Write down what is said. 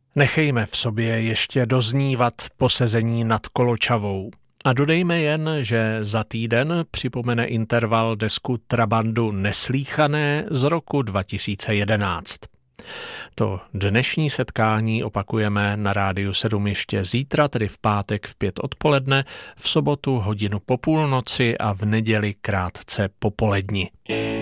Nechejme v sobě ještě doznívat posezení nad Koločavou. A dodejme jen, že za týden připomene Interval desku Trabandu Neslýchané z roku 2011. To dnešní setkání opakujeme na Rádiu 7 ještě zítra, tedy v pátek v 5 odpoledne, v sobotu hodinu po půlnoci a v neděli krátce po poledni.